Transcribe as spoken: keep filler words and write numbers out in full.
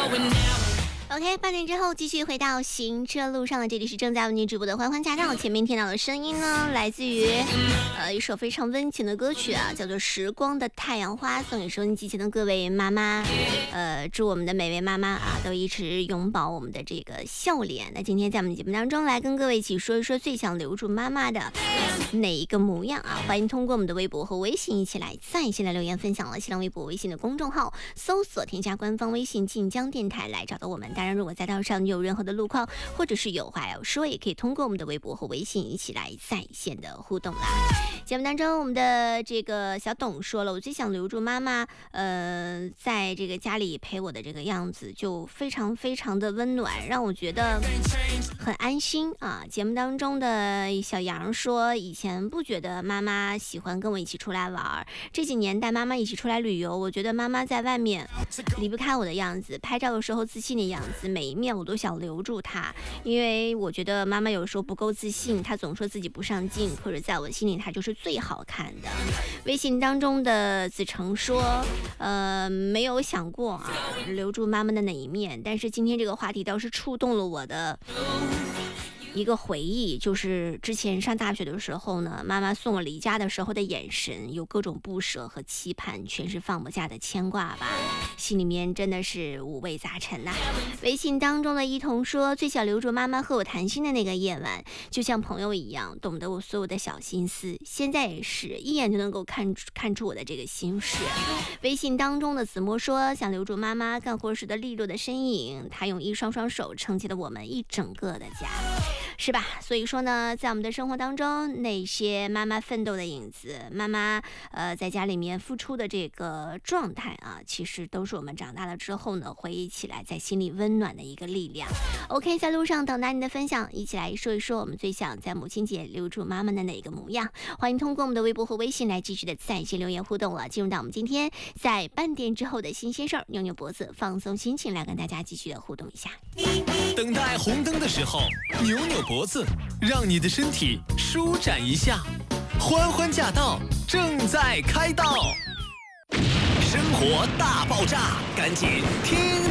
OK， 半点之后继续回到行车路上了，这里是正在为您直播的欢欢驾到。前面听到的声音呢，来自于呃一首非常温情的歌曲啊，叫做《时光的太阳花》，送给收音机前的各位妈妈。呃，祝我们的每位妈妈啊，都一直拥抱我们的这个笑脸。那今天在我们节目当中，来跟各位一起说一说最想留住妈妈的哪一个模样啊？欢迎通过我们的微博和微信一起来在线的留言分享了。新浪微博、微信的公众号搜索添加官方微信晋江电台来找到我们。当然，如果在道上你有任何的路况，或者是有话要说，也可以通过我们的微博和微信一起来在线的互动啦。节目当中，我们的这个小董说了，我最想留住妈妈，呃，在这个家里陪我的这个样子，就非常非常的温暖，让我觉得很安心啊。节目当中的小杨说，以前不觉得妈妈喜欢跟我一起出来玩，这几年带妈妈一起出来旅游，我觉得妈妈在外面离不开我的样子，拍照的时候自信的样子，每一面我都想留住她，因为我觉得妈妈有时候不够自信，她总说自己不上镜，可是在我心里她就是最好看的。微信当中的子成说，呃，没有想过啊留住妈妈的哪一面，但是今天这个话题倒是触动了我的一个回忆，就是之前上大学的时候呢，妈妈送我离家的时候的眼神，有各种不舍和期盼，全是放不下的牵挂吧，心里面真的是五味杂陈呐、啊。微信当中的一童说，最想留住妈妈和我谈心的那个夜晚，就像朋友一样，懂得我所有的小心思，现在也是一眼就能够看出看出我的这个心事。微信当中的子墨说，想留住妈妈干活时的利落的身影，她用一双双手撑起了我们一整个的家，是吧？所以说呢，在我们的生活当中，那些妈妈奋斗的影子，妈妈呃在家里面付出的这个状态啊，其实都是我们长大了之后呢，回忆起来在心里温暖的一个力量。OK， 在路上等待你的分享，一起来说一说我们最想在母亲节留住妈妈的哪个模样。欢迎通过我们的微博和微信来继续的在线留言互动了。进入到我们今天在半点之后的新鲜事儿，扭扭脖子，放松心情，来跟大家继续的互动一下。 等待红灯的时候，扭扭脖子，让你的身体舒展一下。欢欢驾到，正在开道。生活大爆炸，赶紧听。